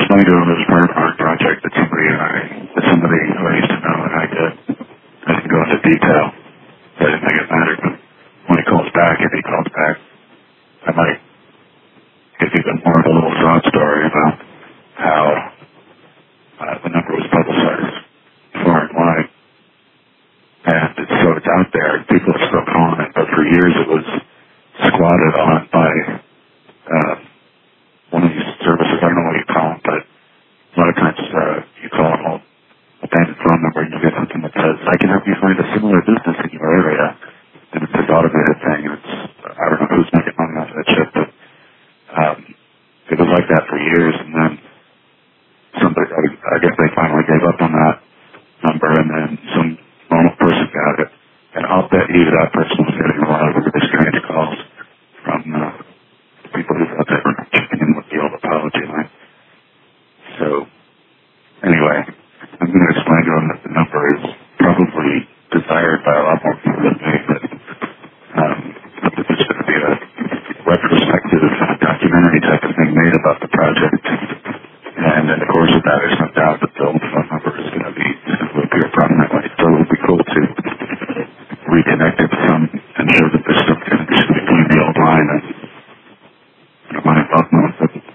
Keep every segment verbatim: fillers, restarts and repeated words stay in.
explained to him it was part of an art project that somebody and I, that somebody who I used to know and I did. I didn't go into detail. I didn't think it mattered, but when he calls back, if he calls back, I might give even more of a little sob story about how uh, the number was publicized far and wide. And it's, so it's out there. People are still calling it, but for years it was squatted on by uh, one of these services. I don't know what you call them, but a lot of times uh, you call an old abandoned phone number and you get something that says, I can help you find a similar business in your area. And it's this automated thing. And it's, I don't know who's making money off that shit, but um, it was like that for years. And then somebody, I, I guess they finally gave up on that number, and then some normal person got it. And I'll bet you that person was getting a lot of really strange calls from uh, people who thought they were checking in with the old apology line. So, anyway, I'm going to explain to them that the number is probably desired by a lot more people than me, but um, that there's going to be a retrospective documentary type of thing made about the project. And in the course of that, there's no doubt that the old phone number is going to be going to appear prominently. So it would be cool to reconnect it some and show that there's some connection between the old line and the money above known.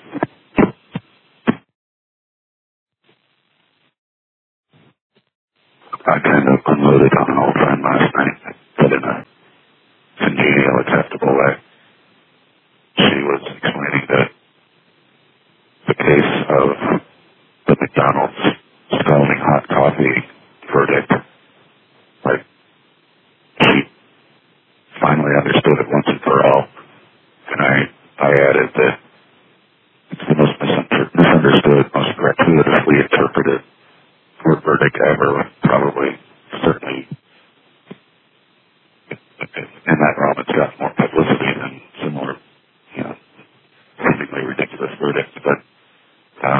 I kind of unloaded on an old friend last night, but in a congenial, acceptable way. She was explaining that the case of the McDonald's scalding hot coffee verdict, like, she finally understood it once and for all. And I, I added that it's the most misunderstood, most gratuitously interpreted court verdict ever, probably, certainly, in that realm, it's got more